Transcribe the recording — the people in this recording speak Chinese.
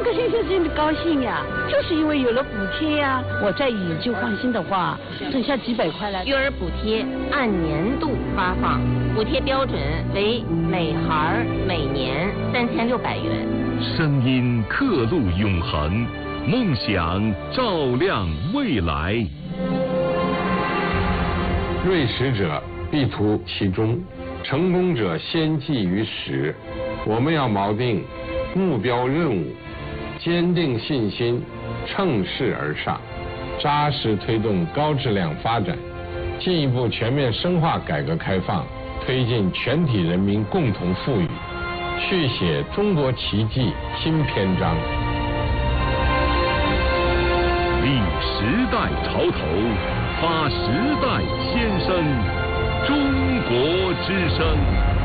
个先生真的高兴呀，就是因为有了补贴呀。我再以旧换新的话，省下几百块来。 育儿补贴按年度发放，补贴标准为每孩每年3600元。 声音刻录永恒，梦想照亮未来。 锐实者必图其中，成功者先记于始。我们要锚定目标任务，坚定信心，乘势而上，扎实推动高质量发展，进一步全面深化改革开放，推进全体人民共同富裕，续写中国奇迹新篇章。 立时代潮头，发时代先声，中国之声。